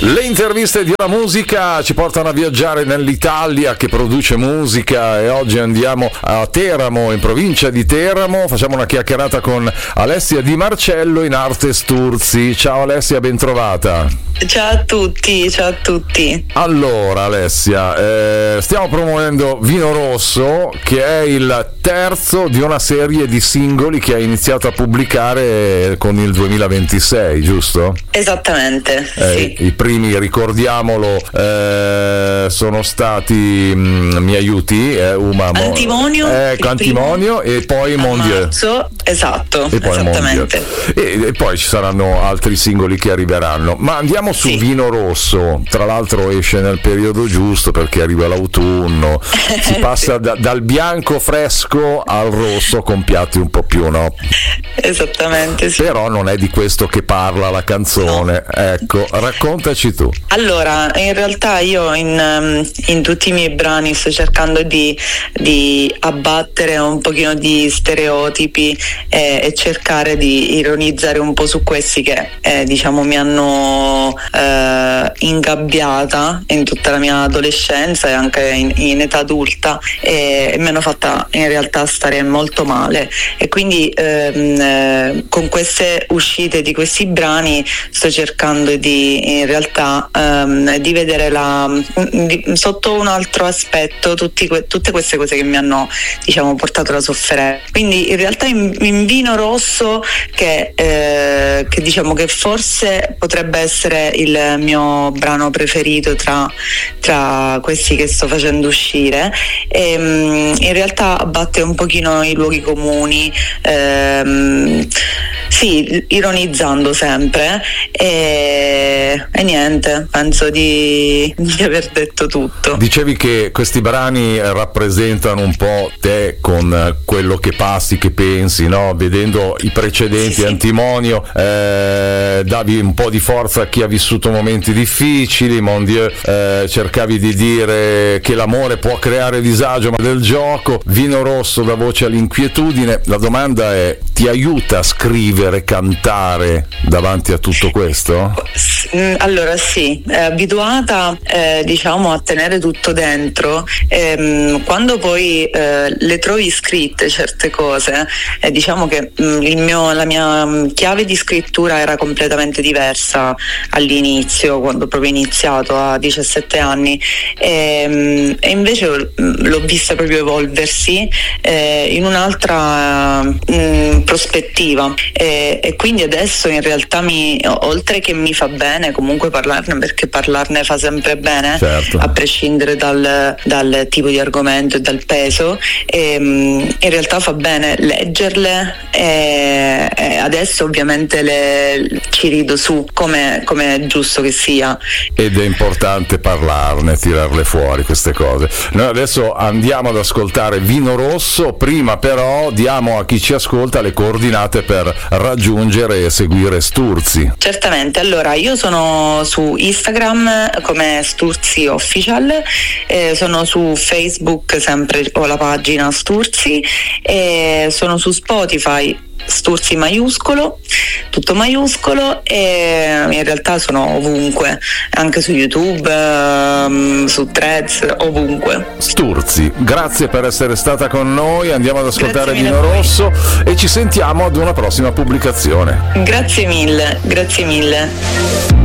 Le interviste di La Musica ci portano a viaggiare nell'Italia che produce musica e oggi andiamo a Teramo, in provincia di Teramo. Facciamo una chiacchierata con Alessia Di Marcello, in arte Sturzi. Ciao Alessia, bentrovata. Ciao a tutti, ciao a tutti. Allora Alessia, stiamo promuovendo Vino Rosso, che è il terzo di una serie di singoli che hai iniziato a pubblicare con il 2026, giusto? Esattamente, sì. I primi, ricordiamolo, sono stati, mi aiuti, Antimonio, Antimonio e poi Mon Dieu. Esatto, e poi esattamente. E poi ci saranno altri singoli che arriveranno, ma andiamo su Vino Rosso. Tra l'altro esce nel periodo giusto perché arriva l'autunno, si passa dal bianco fresco al rosso con piatti un po' più, no? Esattamente, sì. Però non è di questo che parla la canzone, no. Ecco, raccontaci tu. Allora, in realtà io in tutti i miei brani sto cercando di abbattere un pochino di stereotipi e cercare di ironizzare un po' su questi che diciamo mi hanno ingabbiata in tutta la mia adolescenza e anche in età adulta e mi hanno fatta in realtà stare molto male, e quindi con queste uscite di questi brani sto cercando di in realtà di vedere sotto un altro aspetto tutte queste cose che mi hanno, diciamo, portato alla sofferenza. Quindi in realtà in Vino Rosso, che diciamo che forse potrebbe essere il mio brano preferito tra questi che sto facendo uscire, in realtà abbatte un pochino i luoghi comuni, sì, ironizzando sempre, e niente, penso di aver detto tutto. Dicevi che questi brani rappresentano un po' te con quello che passi, che pensi, no? Vedendo i precedenti, sì. Antimonio, davi un po' di forza a chi ha vissuto momenti difficili. Mon Dieu, cercavi di dire che l'amore può creare disagio, ma del gioco. Vino Rosso dà voce all'inquietudine. La domanda è: ti aiuta a scrivere, cantare davanti a tutto questo? Allora sì, è abituata diciamo a tenere tutto dentro, quando poi le trovi scritte certe cose, diciamo che la mia chiave di scrittura era completamente diversa all'inizio, quando proprio iniziato a 17 anni, e invece l'ho vista proprio evolversi in un'altra prospettiva, e quindi adesso in realtà oltre che mi fa bene comunque parlarne, perché parlarne fa sempre bene, certo, a prescindere dal tipo di argomento e dal peso, in realtà fa bene leggerle, e adesso ovviamente ci rido su come è giusto che sia, ed è importante parlarne, tirarle fuori queste cose. Noi adesso andiamo ad ascoltare Vino Rosso, prima però diamo a chi ci ascolta le coordinate per raggiungere e seguire Sturzi. Certamente, allora io sono su Instagram come Sturzi Official, sono su Facebook, sempre ho la pagina Sturzi, e sono su Spotify Sturzi maiuscolo, tutto maiuscolo, e in realtà sono ovunque, anche su YouTube, su Threads, ovunque. Sturzi, grazie per essere stata con noi, andiamo ad ascoltare Vino Rosso e ci sentiamo ad una prossima pubblicazione. Grazie mille, grazie mille.